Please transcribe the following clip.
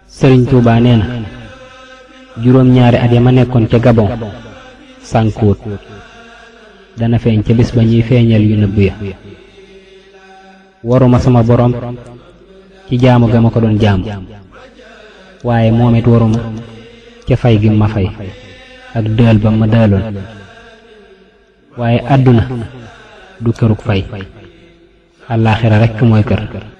sëriñ Tuubaa nee na juróom-ñaari at ya ma nekkoon ca Gabon sànkuwut dana feeñ ca bis ba ñuy feeñal yu nëbb ya. waruma sama borom ci jaamu ga ma ko doon jaamu waaye moom it waruma ca fay gi ma fay ak dël ba ma dëloon waaye àdduna du kërug fay àllaaxira rekk mooy kër.